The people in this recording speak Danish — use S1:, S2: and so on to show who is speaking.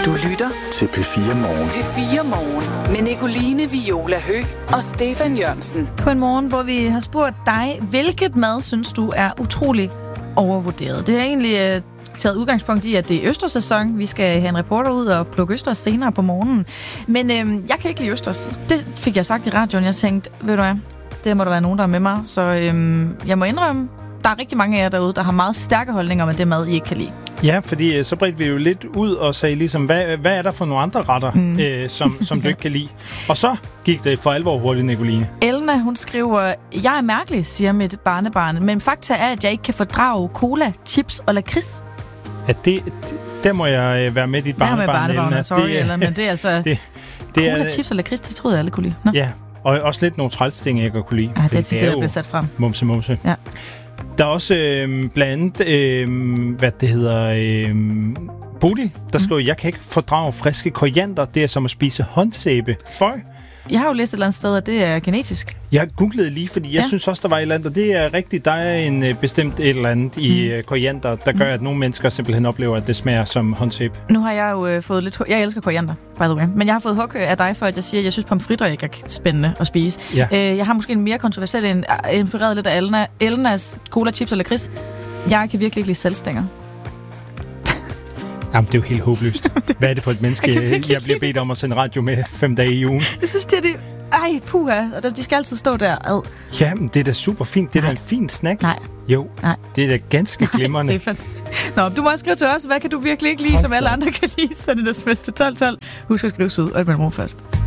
S1: Du lytter
S2: til P4 Morgen.
S1: P4 Morgen med Nicoline Viola Høgh og Stefan Jørgensen.
S3: På en morgen, hvor vi har spurgt dig, hvilket mad synes du er utrolig overvurderet? Det er egentlig taget udgangspunkt i, at det er østerssæson. Vi skal have en reporter ud og plukke østers senere på morgenen. Men jeg kan ikke lide østers. Det fik jeg sagt i radioen. Jeg tænkte, ved du hvad, det må der være nogen, der er med mig. Så jeg må indrømme, der er rigtig mange af jer derude, der har meget stærke holdninger med det mad, I ikke kan lide.
S4: Ja, fordi så bredte vi jo lidt ud og sagde ligesom, hvad er der for nogle andre retter, som du ikke kan lide? Og så gik det for alvor hurtigt, Nicoline.
S3: Elna, hun skriver, jeg er mærkelig, siger mit barnebarn, men fakta er, at jeg ikke kan fordrage cola, chips og lakrids.
S4: Ja, der må jeg være med dit barnebarn, Elna.
S3: Sorry, Elna, men det er altså... Cola, chips og lakrids, det troede jeg alle kunne lide. Nå.
S4: Ja, og også lidt nogle trælsting, jeg kunne lide.
S3: Ja, det er tit det, der bliver sat frem.
S4: Mumse.
S3: Ja.
S4: Der er også blandt andet, Bodil, der skriver, jeg kan ikke fordrage friske koriander. Det er som at spise håndsæbe. Føj.
S3: Jeg har jo læst et eller andet sted, at det er genetisk.
S4: Jeg googlede lige, fordi jeg synes også, der var et eller andet, og det er rigtigt. Der er en bestemt et eller andet i koriander, der gør, at nogle mennesker simpelthen oplever, at det smager som håndsæbe.
S3: Nu har jeg jo fået lidt... Jeg elsker koriander, by the way. Men jeg har fået hug af dig for, at jeg siger, at jeg synes, pomfritter ikke er spændende at spise. Ja. Jeg har måske en mere kontroversiel inspireret lidt af Elnas cola, chips og lakrids. Jeg kan virkelig ikke lide saltstænger.
S4: Jamen, det er jo helt håbløst. Hvad er det for et menneske, jeg bliver bedt om at sende radio med 5 dage i ugen? Jeg
S3: synes, det er det... Ej, puha. Og de skal altid stå der. Ad.
S4: Ja, men det er da super fint. Det er da en fin snack.
S3: Nej.
S4: Jo, det er da ganske glimrende.
S3: Nå, du må også skrive til os. Hvad kan du virkelig ikke lide, som alle andre kan lide? Så er det sms til 1212. Husk at skrive ud, og et mellemrum først.